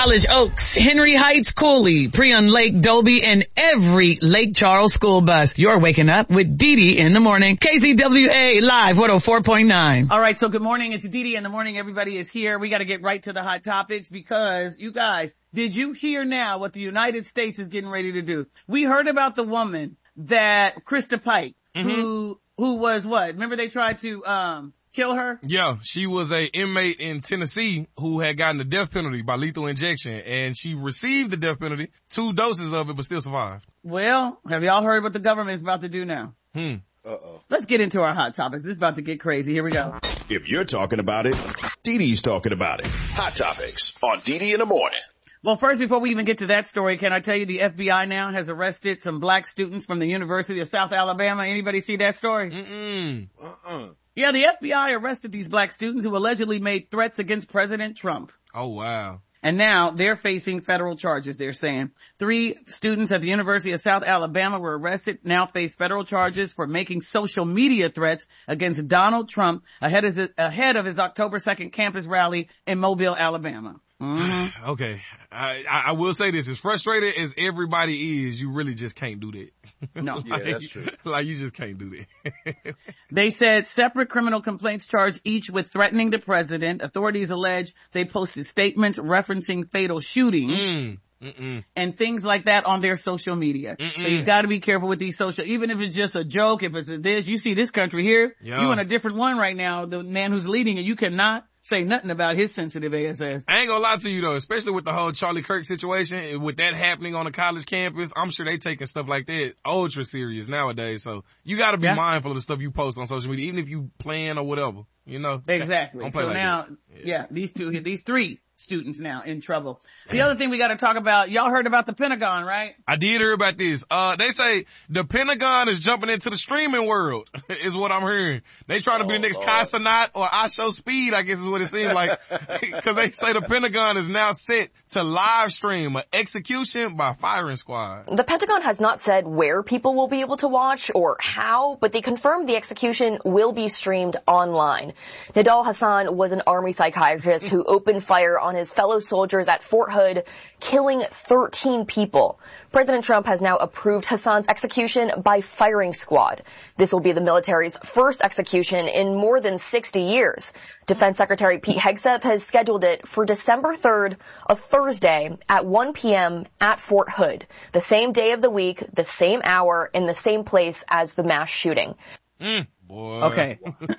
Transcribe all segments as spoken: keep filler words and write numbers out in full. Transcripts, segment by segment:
College Oaks, Henry Heights, Cooley, Prion Lake, Dolby, and every Lake Charles school bus. You're waking up with Dee Dee in the morning. K Z W A Live one oh four point nine. All right, so good morning. It's Dee Dee in the morning. Everybody is here. We got to get right to the hot topics because, you guys, did you hear now what the United States is getting ready to do? We heard about the woman that, Krista Pike, mm-hmm. who who was what? Remember they tried to um kill her? Yeah, she was a inmate in Tennessee who had gotten the death penalty by lethal injection, and she received the death penalty, two doses of it, but still survived. Well, have y'all heard what the government is about to do now? Hmm. Uh-oh. Let's get into our hot topics. This is about to get crazy. Here we go. If you're talking about it, Dee Dee's talking about it. Hot topics on Dee Dee in the morning. Well, first, before we even get to that story, can I tell you the F B I now has arrested some black students from the University of South Alabama? Anybody see that story? Mm-mm. Uh-uh. Yeah, the F B I arrested these black students who allegedly made threats against President Trump. Oh, wow. And now they're facing federal charges, they're saying. Three students at the University of South Alabama were arrested, now face federal charges for making social media threats against Donald Trump ahead of his, ahead of his October second campus rally in Mobile, Alabama. Mm-hmm. Okay. I, I, I will say this. As frustrated as everybody is, you really just can't do that. No. like, yeah, that's true. Like, you just can't do that. They said separate criminal complaints charge each with threatening the president. Authorities allege they posted statements referencing fatal shootings. Mm. Mm-mm. And things like that on their social media. Mm-mm. So you gotta be careful with these social, even if it's just a joke, if it's a this, you see this country here, yeah. you in a different one right now, the man who's leading it, you cannot say nothing about his sensitive ass. I ain't gonna lie to you though, especially with the whole Charlie Kirk situation, with that happening on a college campus, I'm sure they taking stuff like that ultra serious nowadays. So you gotta be yeah. mindful of the stuff you post on social media, even if you plan or whatever, you know? Exactly. Don't play so like now, yeah. yeah, these two, these three students now in trouble. The other thing we got to talk about, y'all heard about the Pentagon, right? I did hear about this. Uh, they say the Pentagon is jumping into the streaming world, is what I'm hearing. They trying to be oh, the next Lord. Kai Cenat or I Show Speed, I guess is what it seems like. Cause they say the Pentagon is now set to live stream an execution by firing squad. The Pentagon has not said where people will be able to watch or how, but they confirmed the execution will be streamed online. Nidal Hassan was an army psychiatrist who opened fire on his fellow soldiers at Fort Hood, killing thirteen people. President Trump has now approved Hassan's execution by firing squad. This will be the military's first execution in more than sixty years. Defense Secretary Pete Hegseth has scheduled it for December third, a Thursday, at one p.m. at Fort Hood, the same day of the week, the same hour, in the same place as the mass shooting. Mm, boy. Okay.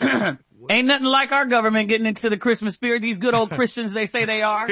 Ain't nothing like our government getting into the Christmas spirit. These good old Christians they say they are.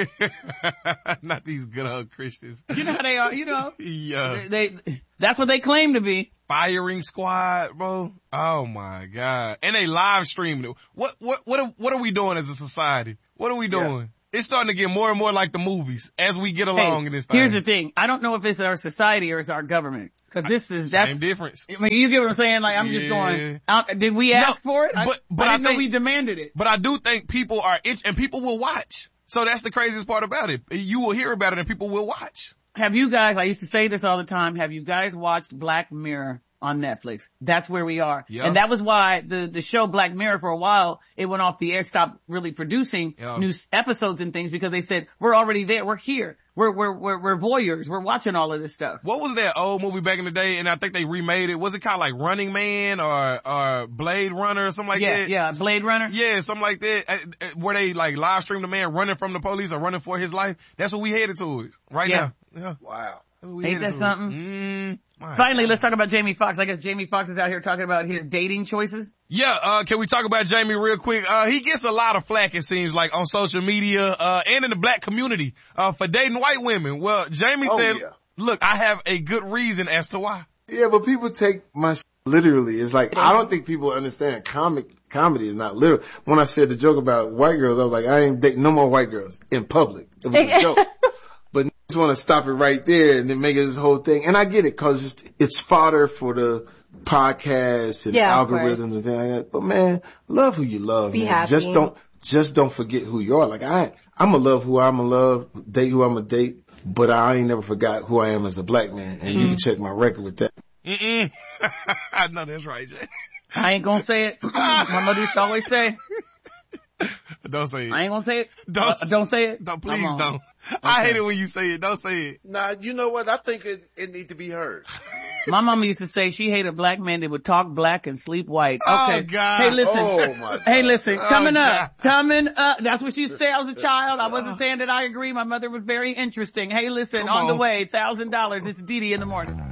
Not these good old Christians. You know how they are, you know. Yeah. They, they, that's what they claim to be. Firing squad, bro. Oh my God. And they live streaming it. What, what, what are, what are we doing as a society? What are we doing? Yeah. It's starting to get more and more like the movies as we get along hey, in this thing. Here's the thing. I don't know if it's our society or it's our government. Cause this is, that's. Same difference. I mean, you get what I'm saying? Like, I'm yeah. just going, out, did we ask no, for it? But, I, but I I didn't think, know we demanded it. But I do think people are itch and people will watch. So that's the craziest part about it. You will hear about it and people will watch. Have you guys, I used to say this all the time, have you guys watched Black Mirror on Netflix? That's where we are. Yep. And that was why the, the show Black Mirror for a while, it went off the air, stopped really producing yep. new episodes and things because they said, we're already there, we're here. We're, we're, we're, we're voyeurs. We're watching all of this stuff. What was that old movie back in the day? And I think they remade it. Was it called like Running Man or, or Blade Runner or something like yeah, that? Yeah, yeah, Blade Runner. Yeah, something like that. Where they like live stream the man running from the police or running for his life. That's what we headed towards right yeah. now. Yeah. Wow. Ain't that something? Mm, Finally, God. Let's talk about Jamie Foxx. I guess Jamie Foxx is out here talking about his dating choices. Yeah, uh, can we talk about Jamie real quick? Uh, he gets a lot of flack, it seems like, on social media, uh, and in the black community, uh, for dating white women. Well, Jamie oh, said, yeah. look, I have a good reason as to why. Yeah, but people take my sh- literally. It's like, I don't think people understand comic, comedy is not literal. When I said the joke about white girls, I was like, I ain't dating no more white girls in public. It was a joke. But just want to stop it right there and then make it this whole thing. And I get it, cause it's, it's fodder for the podcasts and yeah, algorithms and things like that. But man, love who you love. Be man. happy. Just don't, just don't forget who you are. Like I, I'm gonna love who I'm gonna love, date who I'm gonna date, but I ain't never forgot who I am as a black man. And mm-hmm. you can check my record with that. Mm-mm. I know that's right, Jay. I ain't gonna say it. My mother used to always say. Don't say it. I ain't gonna say it. Don't, uh, don't say it. Don't, please don't. Okay. I hate it when you say it. Don't say it. Nah, you know what? I think it, it needs to be heard. My mama used to say she hated black men that would talk black and sleep white. Okay. Oh, God. Hey, listen. Oh, my God. Hey, listen. Coming oh, up. Coming up. That's what she used to say. I was a child. I wasn't saying that I agree. My mother was very interesting. Hey, listen. Come on, on the way. Thousand dollars. It's Dee Dee in the morning.